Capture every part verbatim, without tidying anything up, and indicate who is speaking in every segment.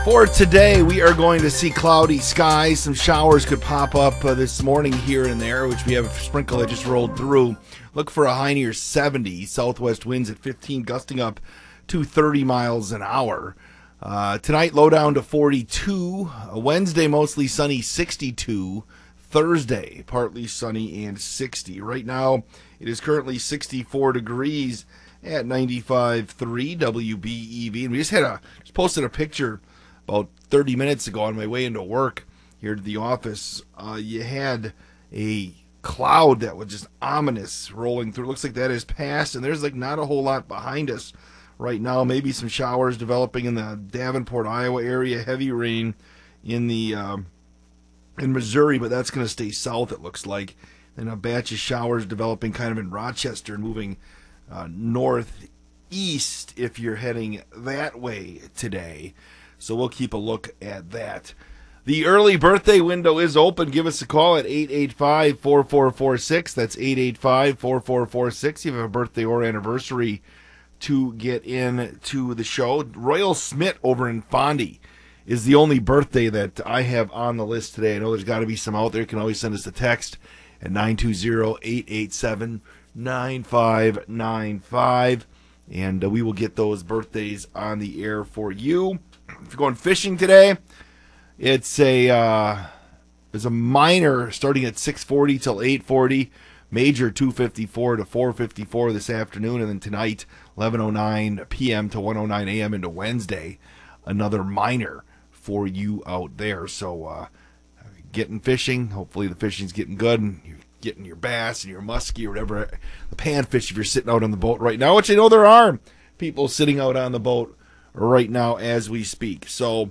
Speaker 1: For today, we are going to see cloudy skies. Some showers could pop up uh, this morning here and there, which we have a sprinkle that just rolled through. Look for a high near seventy. Southwest winds at fifteen, gusting up to thirty miles an hour. Uh, tonight, low down to forty-two. Uh, Wednesday, mostly sunny, sixty-two. Thursday, partly sunny and sixty. Right now, it is currently sixty-four degrees at ninety-five point three W B E V. And we just had a just posted a picture about thirty minutes ago on my way into work here to the office. Uh, you had a cloud that was just ominous rolling through. Looks like that has passed, and there's like not a whole lot behind us right now. Maybe some showers developing in the Davenport, Iowa area. Heavy rain in the um, in Missouri, but that's going to stay south, it looks like. And a batch of showers developing kind of in Rochester, moving uh, northeast if you're heading that way today. So we'll keep a look at that. The early birthday window is open. Give us a call at eight eight five, four four four six. That's eight eight five, four four four six. You have a birthday or anniversary to get in to the show. Royal Smith over in Fondy is the only birthday that I have on the list today. I know there's got to be some out there. You can always send us a text at nine two zero, eight eight seven, nine five nine five. And uh, we will get those birthdays on the air for you. If you're going fishing today, it's a uh, there's a minor starting at six forty till eight forty, major two fifty-four to four fifty-four this afternoon, and then tonight eleven oh nine p.m. to one oh nine a.m. into Wednesday, another minor for you out there. So uh, getting fishing, hopefully the fishing's getting good, and you're getting your bass and your muskie or whatever, the panfish if you're sitting out on the boat right now, which I know there are people sitting out on the boat right now as we speak. So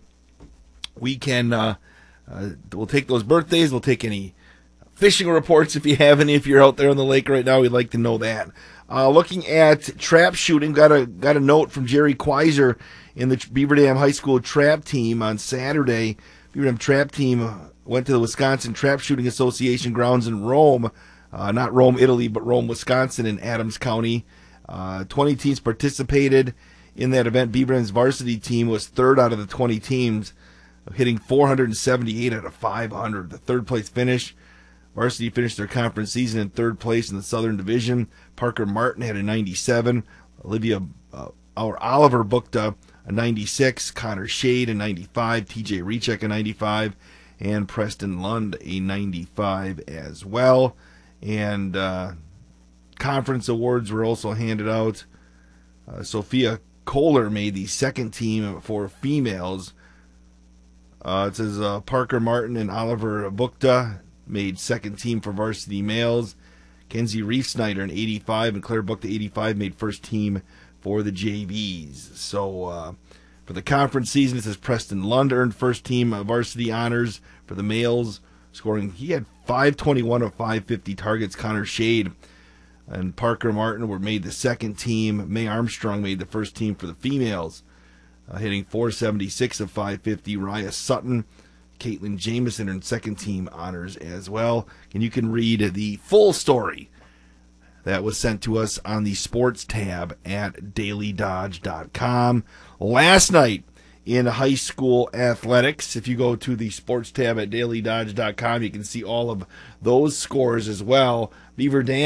Speaker 1: we can uh, uh, we'll take those birthdays. We'll take any fishing reports if you have any. If you're out there on the lake right now, we'd like to know that. Uh, looking at trap shooting, got a got a note from Jerry Queiser in the Beaver Dam High School trap team on Saturday. Beaver Dam trap team went to the Wisconsin Trap Shooting Association grounds in Rome, uh, not Rome, Italy, but Rome, Wisconsin, in Adams County. Uh, twenty teams participated in that event. Beaver Dam's varsity team was third out of the twenty teams, hitting four hundred seventy-eight out of five hundred. The third place finish. Varsity finished their conference season in third place in the Southern Division. Parker Martin had a ninety-seven. Olivia uh, or Oliver booked a, a ninety-six. Connor Shade a ninety-five. T J Rechek a ninety-five. And Preston Lund a ninety-five as well. And uh, conference awards were also handed out. Uh, Sophia Kohler made the second team for females. Uh, it says uh, Parker Martin and Oliver Bukta made second team for varsity males. Kenzie Reef-Snyder, an eighty-five, and Claire Bukta, eighty-five, made first team for the J Vs. So uh, for the conference season, it says Preston Lund earned first team uh, varsity honors for the males, scoring, he had five twenty-one of five fifty targets. Connor Shade and Parker Martin were made the second team. May Armstrong made the first team for the females, uh, hitting four seventy-six of five fifty. Raya Sutton, Caitlin Jameson earned second team honors as well. And you can read the full story that was sent to us on the sports tab at daily dodge dot com. Last night in high school athletics, if you go to the sports tab at daily dodge dot com, you can see all of those scores as well. Beaver Dam